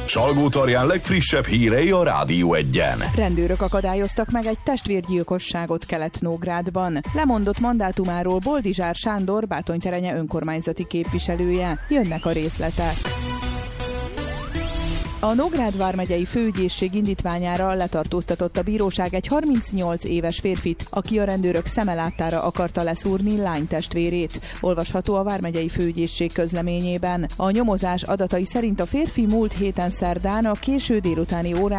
Salgótarján legfrissebb hírei a Rádió Egyen. Rendőrök akadályoztak meg egy testvérgyilkosságot Kelet-Nógrádban. Lemondott mandátumáról Boldizsár Sándor, Bátonyterenye önkormányzati képviselője. Jönnek a részletek. A Nógrád vármegyei főügyészség indítványára letartóztatott a bíróság egy 38 éves férfit, aki a rendőrök szeme láttára akarta leszúrni lánytestvérét. Olvasható a vármegyei főügyészség közleményében. A nyomozás adatai szerint a férfi múlt héten szerdán a késő délutáni órában